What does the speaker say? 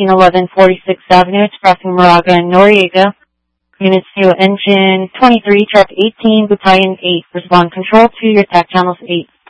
1911 46th Avenue, expressing Moraga and Noriega. Units to Engine 23, Track 18, Battalion 8. Respond control to your TAC channels 8.